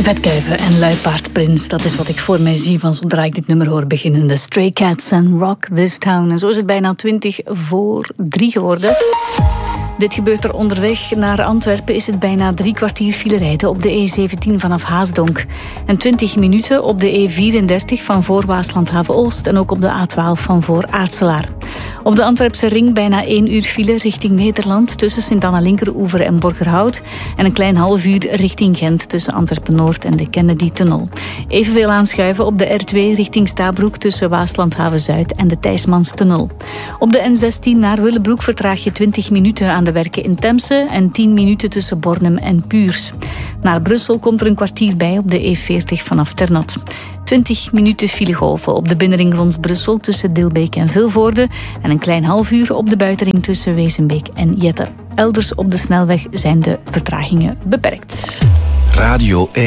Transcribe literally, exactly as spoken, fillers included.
Vetkuiven en luipaardprins, dat is wat ik voor mij zie van zodra ik dit nummer hoor beginnen. De Stray Cats en Rock This Town. En zo is het bijna twintig voor drie geworden. Dit gebeurt er onderweg naar Antwerpen. Is het bijna drie kwartier file rijden op de E zeventien vanaf Haasdonk. En twintig minuten op de E vierendertig van voor Waaslandhaven Oost. En ook op de A twaalf van voor Aartselaar. Op de Antwerpse ring bijna één uur file richting Nederland. Tussen Sint-Anna-Linkeroever en Borgerhout. En een klein half uur richting Gent tussen Antwerpen-Noord en de Kennedy-tunnel. Evenveel aanschuiven op de R twee richting Stabroek tussen Waaslandhaven-Zuid en de Thijsmanstunnel. Op de N zestien naar Willebroek vertraag je twintig minuten aan de werken in Temse en tien minuten tussen Bornem en Puurs. Naar Brussel komt er een kwartier bij op de E veertig vanaf Ternat. twintig minuten filegolven op de binnenring rond Brussel tussen Dilbeek en Vilvoorde en een klein half uur op de buitenring tussen Wezenbeek en Jette. Elders op de snelweg zijn de vertragingen beperkt. Radio één.